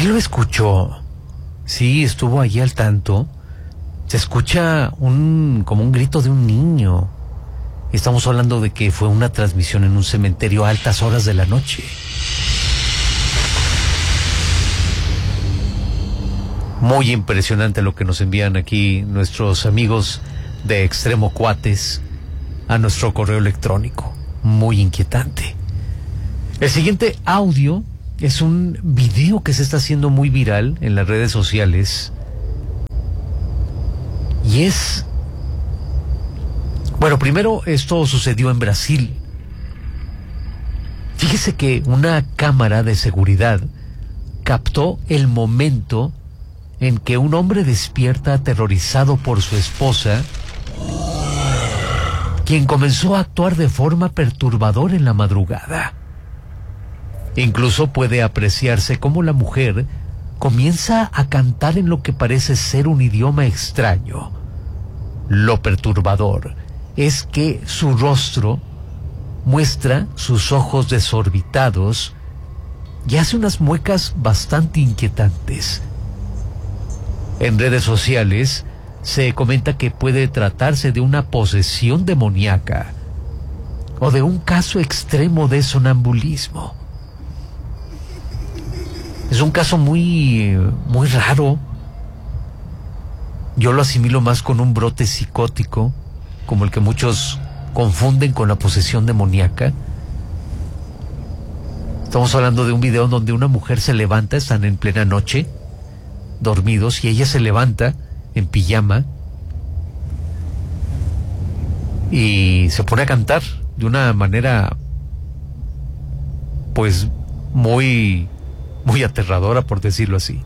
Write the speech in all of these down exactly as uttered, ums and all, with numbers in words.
Sí lo escuchó. Sí, estuvo allí al tanto. Se escucha un como un grito de un niño. Estamos hablando de que fue una transmisión en un cementerio a altas horas de la noche. Muy impresionante lo que nos envían aquí nuestros amigos de Extremo Cuates a nuestro correo electrónico. Muy inquietante. El siguiente audio es un video que se está haciendo muy viral en las redes sociales. Y es... Bueno, primero esto sucedió en Brasil. Fíjese que una cámara de seguridad captó el momento en que un hombre despierta aterrorizado por su esposa, quien comenzó a actuar de forma perturbadora en la madrugada. Incluso puede apreciarse cómo la mujer comienza a cantar en lo que parece ser un idioma extraño. Lo perturbador es que su rostro muestra sus ojos desorbitados y hace unas muecas bastante inquietantes. En redes sociales se comenta que puede tratarse de una posesión demoníaca o de un caso extremo de sonambulismo. Es un caso muy, muy raro. Yo lo asimilo más con un brote psicótico, como el que muchos confunden con la posesión demoníaca. Estamos hablando de un video donde una mujer se levanta, están en plena noche, dormidos, y ella se levanta en pijama y se pone a cantar de una manera, pues, muy... muy aterradora, por decirlo así.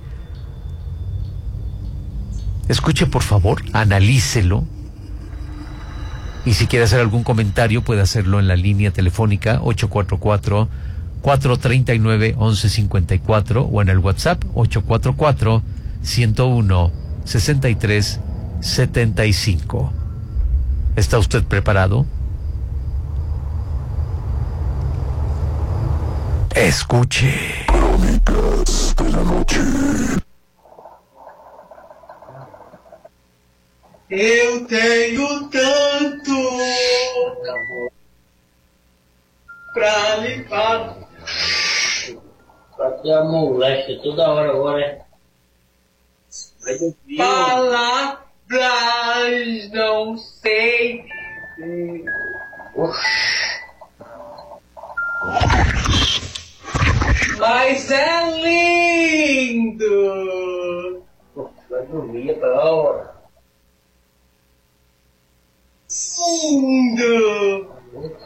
Escuche, por favor, analícelo. Y si quiere hacer algún comentario, puede hacerlo en la línea telefónica ocho cuatro cuatro, cuatro tres nueve, once cincuenta y cuatro o en el WhatsApp ocho cuatro cuatro, ciento uno, sesenta y tres, setenta y cinco. ¿Está usted preparado? Escuche. Crónicas de la noche. Eu tenho tanto pra limpar. Até a moleste toda hora agora. Palavras não sei. Mas é lindo. Vai dormir pra hora. Lindo.